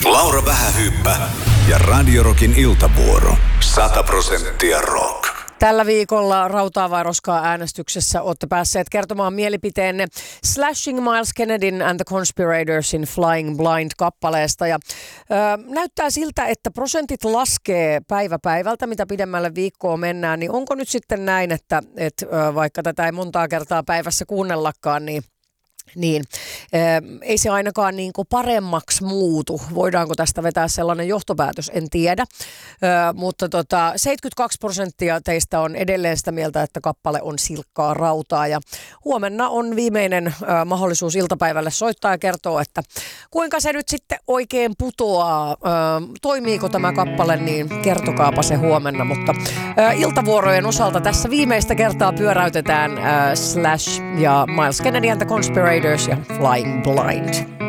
Laura Vähähyyppä ja Radio Rockin iltavuoro. 100% rock. Tällä viikolla Rautaa vai roskaa -äänestyksessä olette päässeet kertomaan mielipiteenne Slashing Miles Kennedyn and the Conspirators in Flying Blind-kappaleesta. Ja, näyttää siltä, että prosentit laskee päivä päivältä, mitä pidemmälle viikkoa mennään. Niin onko nyt sitten näin, että vaikka tätä ei montaa kertaa päivässä kuunnellakaan, niin ei se ainakaan niin kuin paremmaksi muutu. Voidaanko tästä vetää sellainen johtopäätös? En tiedä. Mutta 72% teistä on edelleen sitä mieltä, että kappale on silkkaa rautaa. Ja huomenna on viimeinen mahdollisuus iltapäivälle soittaa ja kertoa, että kuinka se nyt sitten oikein putoaa. Toimiiko tämä kappale, niin kertokaapa se huomenna. Mutta iltavuorojen osalta tässä viimeistä kertaa pyöräytetään Slash ja Miles Kennedy and the Conspirators ja Flying Blind.